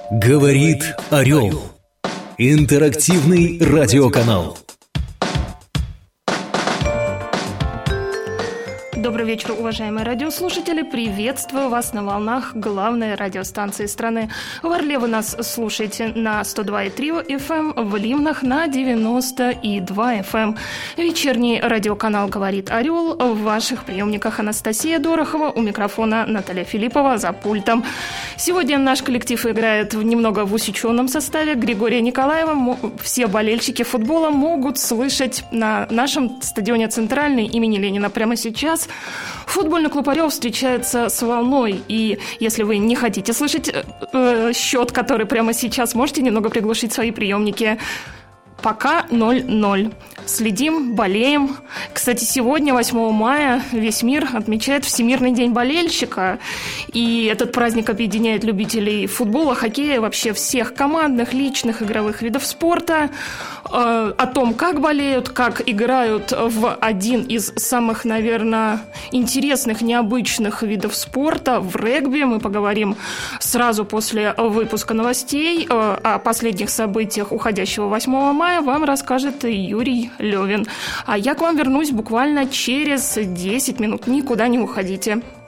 Говорит Орел. Интерактивный радиоканал. Добрый вечер, уважаемые радиослушатели. Приветствую вас на волнах главной радиостанции страны. В Орле вы нас слушаете на 102,3 FM, в Ливнах на 92,2 FM. Вечерний радиоканал «Говорит Орел». В ваших приемниках Анастасия Дорохова, у микрофона Наталья Филиппова, за пультом. Сегодня наш коллектив играет немного в усеченном составе. Григория Николаева все болельщики футбола могут слышать на нашем стадионе «Центральный» имени Ленина прямо сейчас. Футбольный клуб «Орел» встречается с «Волной». И если вы не хотите слышать счет, который прямо сейчас, можете немного приглушить свои приемники. Пока 0-0. Следим, болеем. Кстати, сегодня, 8 мая, весь мир отмечает Всемирный день болельщика. И этот праздник объединяет любителей футбола, хоккея, вообще всех командных, личных, игровых видов спорта. О том, как болеют, как играют в один из самых, наверное, интересных, необычных видов спорта, в регби. Мы поговорим сразу после выпуска новостей. О последних событиях уходящего 8 мая вам расскажет Юрий Левин. А я к вам вернусь буквально через 10 минут. Никуда не уходите.